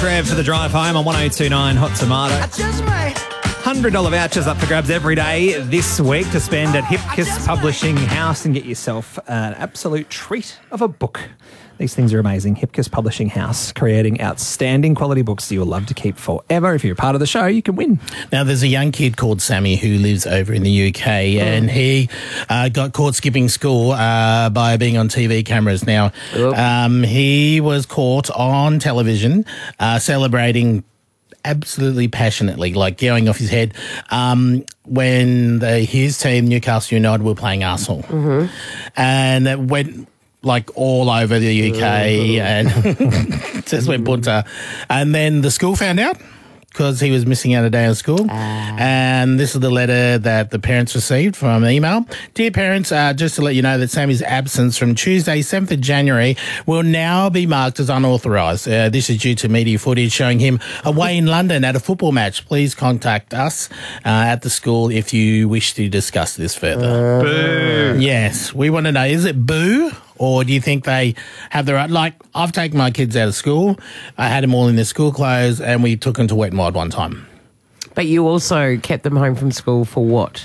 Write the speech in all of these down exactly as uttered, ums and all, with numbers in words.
Trev for the drive home on one oh two nine Hot Tomato. one hundred dollars vouchers up for grabs every day this week to spend at Hipkiss Publishing House and get yourself an absolute treat of a book. These things are amazing. Hipkiss Publishing House, creating outstanding quality books you'll love to keep forever. If you're a part of the show, you can win. Now, there's a young kid called Sammy who lives over in the U K, oh. and he uh, got caught skipping school uh, by being on T V cameras. Now, oh. um, he was caught on television uh, celebrating absolutely passionately, like going off his head, um, when the, his team, Newcastle United, were playing Arsenal. Mm-hmm. And it went like all over the U K and just went bunter. And then the school found out because he was missing out a day of school. Uh. And this is the letter that the parents received from an email. Dear parents, uh, just to let you know that Sammy's absence from Tuesday, seventh of January, will now be marked as unauthorised. Uh, this is due to media footage showing him away in London at a football match. Please contact us uh, at the school if you wish to discuss this further. Uh. Boo. Yes, we want to know, is it boo? Or do you think they have the right? Like, I've taken my kids out of school. I had them all in their school clothes and we took them to Wet n Wild one time. But you also kept them home from school for what?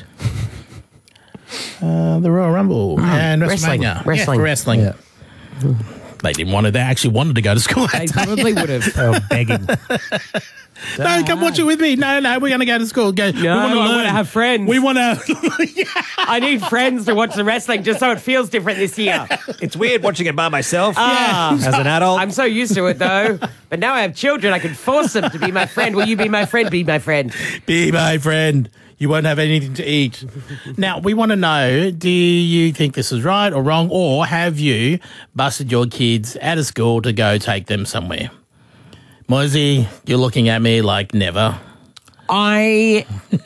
Uh, the Royal Rumble and WrestleMania. Wrestling. Yeah, wrestling. Yeah. They didn't want to. They actually wanted to go to school. They probably would have. They were begging. No, come watch it with me. No, no, we're going to go to school. Go. No, we want to I learn. want to have friends. We want to. Yeah. I need friends to watch the wrestling just so it feels different this year. It's weird watching it by myself Ah. as an adult. I'm so used to it, though. But now I have children. I can force them to be my friend. Will you be my friend? Be my friend. Be my friend. You won't have anything to eat. Now, we want to know, do you think this is right or wrong, or have you busted your kids out of school to go take them somewhere? Moisey, you're looking at me like never. I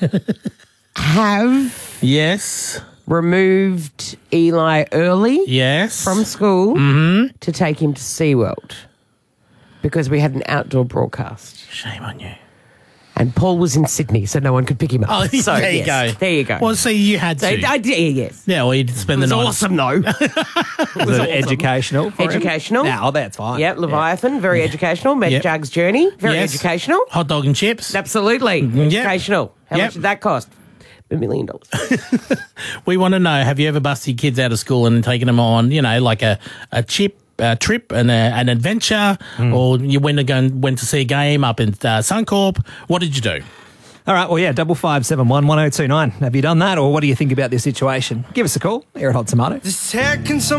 have Yes. removed Eli early Yes. from school Mm-hmm. to take him to SeaWorld because we had an outdoor broadcast. Shame on you. And Paul was in Sydney, so no one could pick him up. Oh, so, there you yes, go. There you go. Well, see, you had so to. I did, yes. Yeah, well, you did spend It the was night. awesome, though. Was it educational for him? Educational. No, that's fine. Yep, Leviathan, very educational. Met Yep. Jag's journey, very Yes. educational. Hot dog and chips. Absolutely. Yep. Educational. How Yep. much did that cost? A million dollars. We want to know, have you ever busted kids out of school and taken them on, you know, like a, a chip, a trip and a, an adventure, Mm. or you went to go and went to see a game up in uh, Suncorp? What did you do? All right, well, yeah, double five seven one one oh two nine. Have you done that, or what do you think about this situation? Give us a call here at Hot Tomato. Just taking some